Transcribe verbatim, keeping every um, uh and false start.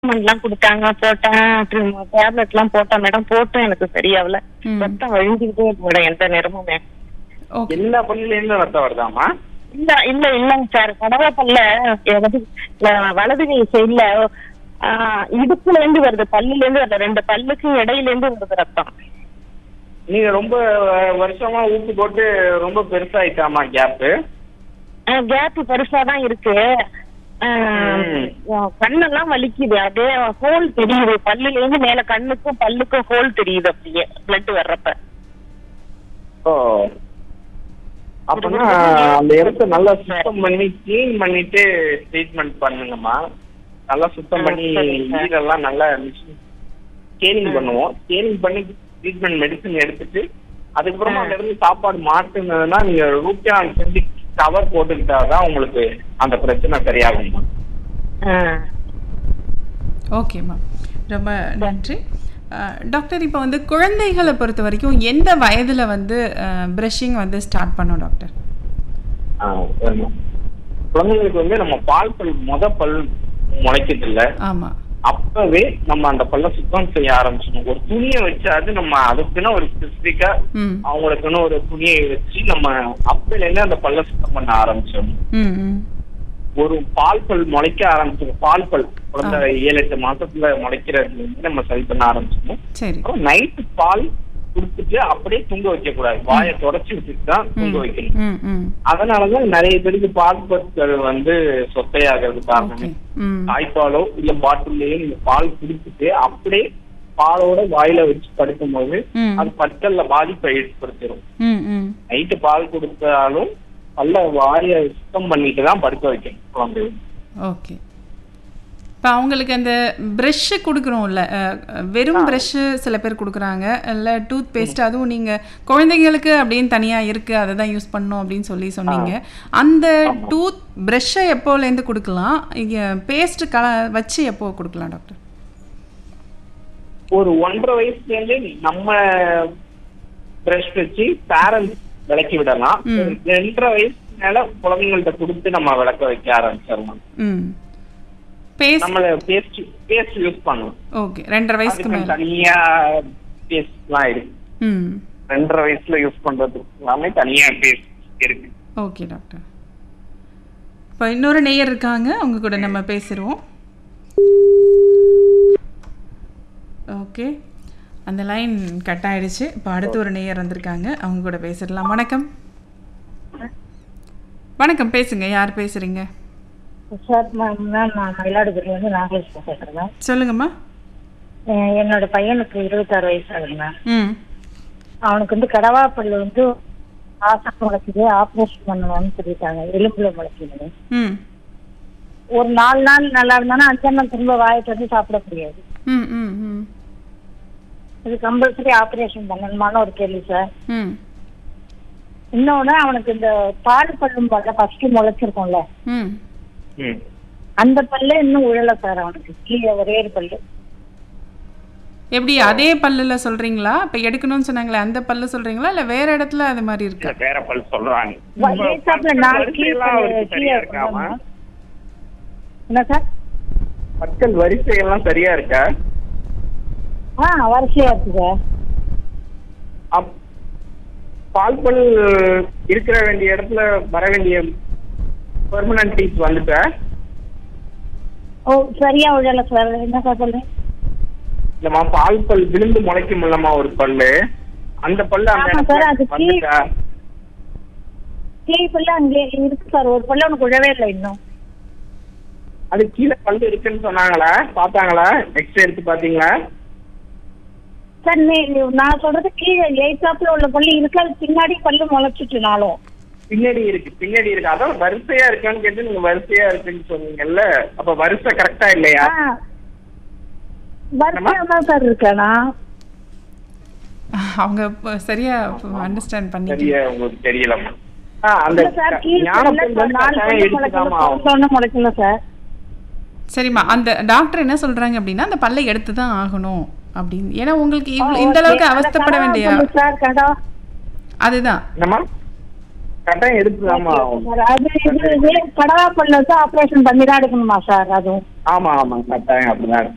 எல்லாம் கொடுத்தாங்க, போட்டேன். டேப்லெட் எல்லாம் போட்டேன் மேடம். போட்டும் எனக்கு சரியாகல. ரத்தம் வழிஞ்சுக்கிட்டே இருக்கு மேடம் எந்த நேரமுமே. எல்லா பல்லுல இருந்து ரத்தம் வருதாமா? இல்ல இல்ல இல்லங்க சார், கடவை பல்ல வலது கை சைட்ல இடுப்புல இருந்து வருது, பல்லுல இருந்து வருது, ரெண்டு பல்லுக்கும் இடையில இருந்து வருது ரத்தம். நீங்க ரொம்ப வருஷமா ஊசி போட்டு ரொம்ப பெருசாயிட்டாமா கேப்? கேப் பெருசாதான் இருக்கு. கண்ணெல்லாம் வலிக்குது, அப்படியே ஹோல் தெரியுது, பல்லுல இருந்து மேல கண்ணுக்கும் பல்லுக்கும் ஹோல் தெரியுது அப்படியே பிளட் வர்றப்ப. ஓ, அப்பனா அந்த இடத்த நல்லா சுத்தம் பண்ணி கிளீன் பண்ணிட்டு ட்ரீட்மெண்ட் பண்ணுங்கம்மா. நல்லா சுத்தம் பண்ணி ஈரெல்லாம் நல்லா ஸ்கேனிங் பண்ணுவோம். ஸ்கேனிங் பண்ணி ட்ரீட்மெண்ட் மெடிசன் எடுத்துட்டு அதுக்கப்புறமா அந்த இடத்துல சாப்பாடு மாட்டுனதுன்னா நீங்க ரூட் கேனல் செஞ்சு கவர் போட்டுக்கிட்டாதான் உங்களுக்கு அந்த பிரச்சனை சரியாகும்மா. ஓகேம்மா, ரொம்ப நன்றி டாக்டர். இப்போ வந்து குழந்தைகளை பொறுத்த வரைக்கும் எந்த வயதுல வந்து பிரஷிங் வந்து ஸ்டார்ட் பண்ணோம் டாக்டர்? குழந்தைங்களுக்கு வந்து நம்ம பால் பல் முத பல் முளைக்கிறது இல்ல, ஆமா, அப்பவே நம்ம அந்த பல்ல சுத்தம் செய்ய ஆரம்பிச்சோம். ஒரு துணியை வச்சாது நம்ம அதுக்குன்னு ஒரு ஸ்பெசிபிக்கா அவங்களுக்குன்னு ஒரு துணியை வச்சு நம்ம அப்பல இருந்து அந்த பல்ல சுத்தம் பண்ண ஆரம்பிச்சோம். ஒரு பால் பல் முளைக்க ஆரம்பிச்சோம். பால் பல் குழந்தை ஏழு எட்டு மாசத்துல முளைக்கிறது நம்ம சரி பண்ண ஆரம்பிச்சோம். நைட்டு பால் குடுத்துட்டு அப்படியே தூங்க வைக்க கூடாது, வாயை தொடச்சி வச்சுட்டு தான் தூங்க வைக்கணும். அதனாலதான் நிறைய பேருக்கு பால் பற்கள் வந்து சொத்தையாகிறது காரணமே. தாய்ப்பாலோ இல்ல பாட்டிலேயோ நீங்க பால் குடிச்சிட்டு அப்படியே பாலோட வாயில வச்சு படுக்கும் போது அது பற்கள்ல பாதிப்பை ஏற்படுத்திடும். நைட்டு பால் கொடுத்தாலும் நல்ல வாய சுத்தம் பண்ணிட்டு தான் படுக்க வைக்கணும் குழந்தை. ஓகே, இப்போ அவங்களுக்கு அந்த ப்ரஷ்ஷு கொடுக்குறோம்ல, வெறும் ப்ரஷ்ஷு சில பேர் கொடுக்குறாங்க, இல்லை டூத் பேஸ்ட், அதுவும் நீங்கள் குழந்தைங்களுக்கு அப்படின்னு தனியாக இருக்குது அதை தான் யூஸ் பண்ணணும் அப்படின்னு சொல்லி சொன்னீங்க. அந்த டூத் ப்ரஷ்ஷை எப்போலேருந்து கொடுக்கலாம், இங்கே பேஸ்ட் க வச்சு எப்போ கொடுக்கலாம் டாக்டர்? ஒரு ஒன்றரை வயசுலேருந்து நம்ம ப்ரஷ் வச்சு பேரண்ட்ஸ் விளக்கி விடலாம். ரெண்டரை வயசு மேல குழந்தைங்கள்ட்ட கொடுத்து நம்ம விளக்க வைக்க ஆரம்பிச்சிடலாம். நம்மள பேஸ்ட் பேஸ்ட் யூஸ் பண்ணலாம். ஓகே, ரெண்டரை வயசுக்கு மேல தனியா பேஸ்ட்லாம் இருக்கு. ம், ரெண்டரை வயசுல யூஸ் பண்றதுக்கு எல்லாமே தனியா பேஸ்ட் இருக்கு. Okay doctor. இப்போ இன்னொரு நேயர் இருக்காங்க, அவங்க கூட நம்ம பேசிடுவோம். ஓகே, அந்த லைன் கட் ஆயிடுச்சு. இப்போ அடுத்து ஒரு நேயர் வந்திருக்காங்க, அவங்க கூட பேசிடலாம். வணக்கம். வணக்கம், பேசுங்க, யார் பேசுறீங்க? சார் மேம், நான் மயிலாடுதுறையிலேருந்து நாகேஷ் பேசுகிறேன். சொல்லுங்கம்மா. என்னோட பையனுக்கு இருபத்தாறு வயசு ஆகுது மேம். ம், அவனுக்கு வந்து கடவா பல்லு வந்து ஆசை முளைக்குது, ஆப்ரேஷன் பண்ணணும்னு சொல்லிட்டாங்க, எலும்புல முளைக்குது. ம், ஒரு நாலு நாள் நல்லா இருந்தானா அஞ்சாம் நாள் திரும்ப வாய்க்கு வந்து சாப்பிட முடியாது. ம், ம், ம், இது கம்பல்சரி ஆப்ரேஷன் பண்ணணுமான்னு ஒரு கேள்வி சார். ம், இன்னொன்னு அவனுக்கு இந்த பால் பல்லும் பல்ல ஃபர்ஸ்ட் முளைச்சிருக்கோம்ல, ம், அந்த பல்ல இன்னும் உழல சார் அவனுக்கு, கீழே ஒரே ஒரு பல்லு. எப்படி அதே பல்லுல சொல்றீங்களா? இப்ப எடுக்கணும்னு சொன்னாங்களே அந்த பல்லு சொல்றீங்களா, இல்ல வேற இடத்துல அது மாதிரி இருக்கு? வேற பல் சொல்றாங்க. என்ன சார், பற்கள் வரிசையெல்லாம் சரியா இருக்கா? ஆ, வரிசையா இருக்கு சார். பால் பல் இருக்கிற வேண்டிய இடத்துல வர வேண்டிய பெர்மனன்ட் டீத் வந்துட்ட? ஓ, சரியா உழல சார். என்ன சார் சொல்றேன்? இல்லம்மா, பால் பல் விழுந்து முளைக்கும் இல்லம்மா ஒரு பல்லு, அந்த பல்லு அந்த இடத்துல கீழ் பல்லு அங்கே இருக்கு சார். ஒரு பல்லு அவனுக்கு உழவே இல்லை இன்னும். அது கீழே பல்லு இருக்குன்னு சொன்னாங்களா? பார்த்தாங்களா? எக்ஸ்ரே எடுத்து பாத்தீங்களா? சார் நான் சொல்றது கீழே எயித்தாப்புல உள்ள பல்லு இருக்கு, அது பின்னாடி பல்லு முளைச்சிட்டுனாலும் பின்னாடி இருக்கு, பின்னாடி இருக்கு. அதான் வரிசையா இருக்கான்னு கேட்டு நீங்க வரிசையா இருக்குன்னு சொன்னீங்கல்ல, அப்ப வரிசை கரெக்டா இல்லையா? வரிசையா தான் சார் இருக்கேனா? அவங்க சரியா அண்டர்ஸ்டாண்ட் பண்ணி சரியா உங்களுக்கு தெரியலமா? சரிம்மா, அந்த டாக்டர் என்ன சொல்றாங்க அப்படின்னா அந்த பல்லை எடுத்து தான் ஆகணும் அப்படின்னு. ஏன்னா உங்களுக்கு இந்த அளவுக்கு அவஸ்தைப்பட வேண்டிய அதுதான் கட்டாயம் எடுத்துதாமா கடவா பல்ல ஆபரேஷன் பண்ணி தான் எடுக்கணுமா சார்? அதுவும் ஆமா ஆமா கட்டாயம் அப்படிதான்.